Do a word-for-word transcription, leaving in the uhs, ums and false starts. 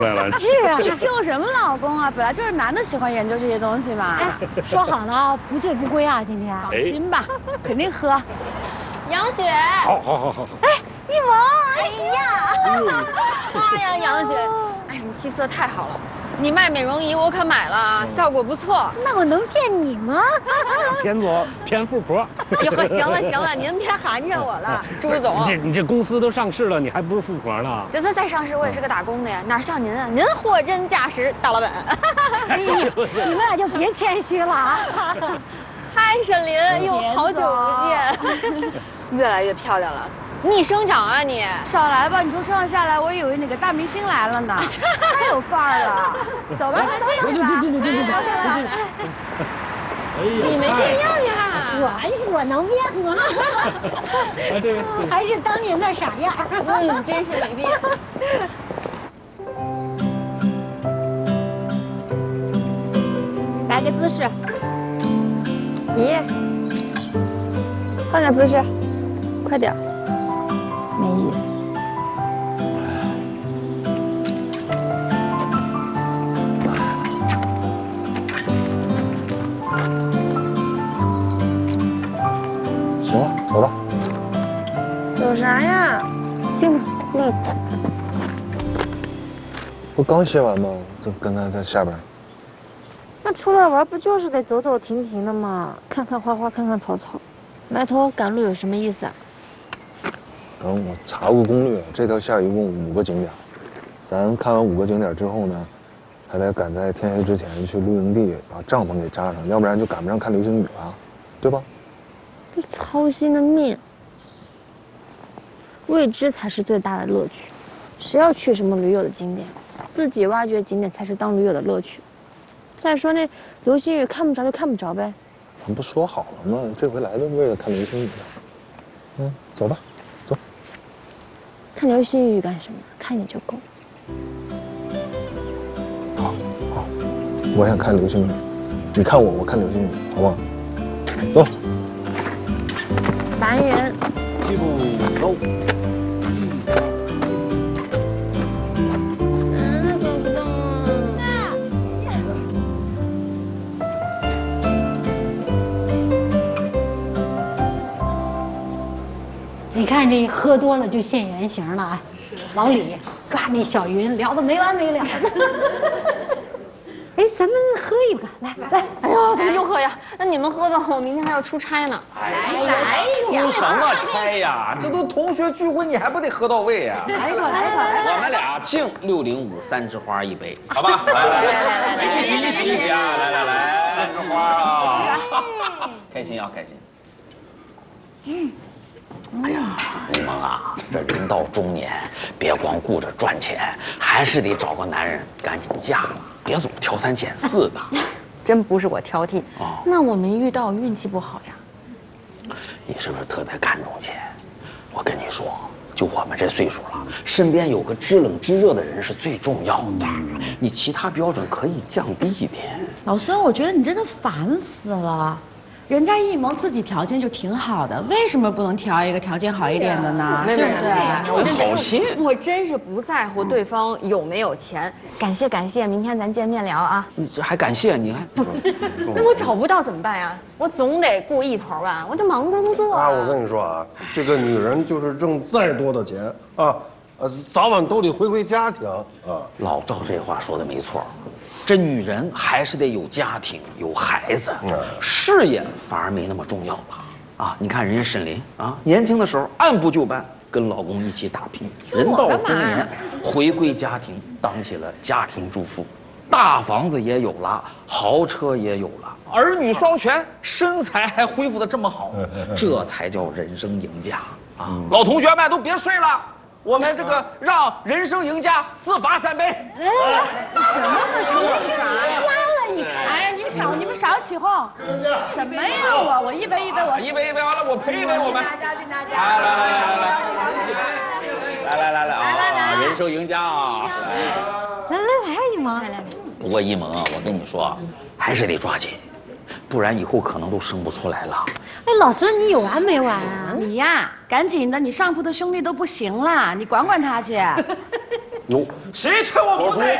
来了。 是啊，你秀什么老公啊？本来就是男的喜欢研究这些东西嘛。 说好了啊，不醉不归啊，今天。 放心吧，肯定喝。 杨雪， 好，好，好，好，好。 哎，一萌，哎呀，哎呀，杨雪，哎呀，你气色太好了。 你卖美容仪我可买了，效果不错。 那我能骗你吗？ 骗左骗富婆。 哟呵，行了行了，您别寒碜我了，朱总。 你这你这公司都上市了，你还不是富婆呢？ 就算再上市，我也是个打工的呀，哪像您啊？您货真价实，大老板。 哎呀，你们俩就别谦虚了啊！ 嗨，沈林，哟，好久不见，越来越漂亮了。 逆生长啊你！ 少来吧，你从车上下来，我以为哪个大明星来了呢，太有范儿了。走吧，走走走吧，走走走。 你没变样呀！ 我我能变吗？还是当年的傻样。 嗯，真是没变。 摆个姿势。咦，换个姿势，快点。 没意思。 行了，走吧。 走啥呀？行吧，累。 不刚歇完吗？就跟他在下边。 那出来玩不就是得走走停停的吗？看看花花，看看草草，埋头赶路有什么意思啊？ 嗯，我查过攻略，这条线一共五个景点，咱看完五个景点之后呢，还得赶在天黑之前去露营地把帐篷给扎上，要不然就赶不上看流星雨了，对吧？ 这操心的命，未知才是最大的乐趣。谁要去什么驴友的景点，自己挖掘景点才是当驴友的乐趣。再说那流星雨看不着就看不着呗。 咱不说好了吗？这回来就是为了看流星雨的。嗯，走吧。 看流星雨干什么？看你就够。 好，好，我想看流星雨，你看我，我看流星雨，好不好？走。 烦人。 记住走。 嗯，走不动。 你看这喝多了就现原形了啊！老李抓那小云聊得没完没了的。哎，咱们喝一个，来来。 哎呀，怎么又喝呀？那你们喝吧，我明天还要出差呢。 哎呀，出什么差呀？这都同学聚会，你还不得喝到位呀？ 来一个，来一个，来一个。 我们俩敬六零五三枝花一杯，好吧？来来来来，一起一起一起啊！来来来，三枝花啊！开心啊，开心。嗯。 哎呀，李萌啊，这人到中年，别光顾着赚钱，还是得找个男人赶紧嫁了，别总挑三拣四的。 真不是我挑剔，哦、那我没遇到，运气不好呀。 你是不是特别看重钱？我跟你说，就我们这岁数了，身边有个知冷知热的人是最重要的。你其他标准可以降低一点。 老孙，我觉得你真的烦死了。 人家一萌自己条件就挺好的，为什么不能挑一个条件好一点的呢？对不对？ 我好心， 我真是不在乎对方有没有钱。感谢感谢，明天咱见面聊啊！ 你这还感谢你还？ 那我找不到怎么办呀？我总得顾一头吧，我就忙工作啊。 我跟你说啊，这个女人就是挣再多的钱啊，呃，早晚都得回归家庭啊。 老赵这话说的没错。 这女人还是得有家庭、有孩子，事业反而没那么重要了啊！你看人家沈林啊，年轻的时候按部就班，跟老公一起打拼，人到中年回归家庭，当起了家庭主妇，大房子也有了，豪车也有了，儿女双全，身材还恢复得这么好，这才叫人生赢家啊！老同学们都别睡了。 我们这个让人生赢家自罚三杯。 哎，什么成人生赢家了？你看，哎呀，你们少你们少起哄。什么呀？我我一杯一杯我。 一杯一杯完了，我陪一杯我们。 大家敬大家。 来来来来来来来来啊！人生赢家啊！ 来来来，一萌，来来来。 不过一萌啊，我跟你说，还是得抓紧。 不然以后可能都生不出来了。 哎，老孙，你有完没完啊？ 你呀，赶紧的，你上铺的兄弟都不行了，你管管他去。 哟， 谁趁我不在